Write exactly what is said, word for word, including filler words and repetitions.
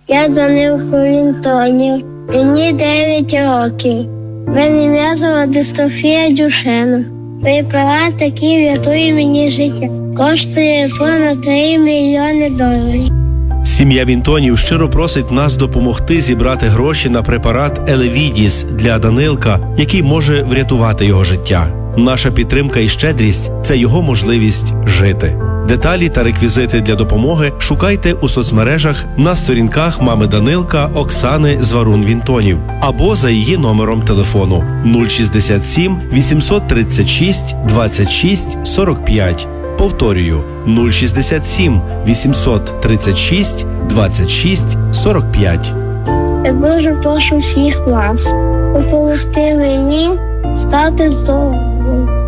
Я Данилко Вінтонів, мені дев'ять років. В мене м'язова дистрофія Дюшена. Препарат, який рятує мені життя, коштує понад три мільйони доларів. Сім'я Вінтонів щиро просить нас допомогти зібрати гроші на препарат Елевідіс для Данилка, який може врятувати його життя. Наша підтримка і щедрість – це його можливість жити. Деталі та реквізити для допомоги шукайте у соцмережах на сторінках мами Данилка Оксани Зварун-Вінтонів або за її номером телефону нуль шістдесят сім вісімсот тридцять шість двадцять шість сорок п'ять. Повторюю, нуль шістдесят сім вісімсот тридцять шість двадцять шість сорок п'ять. Я дуже прошу всіх вас допомогти мені стати здоровим.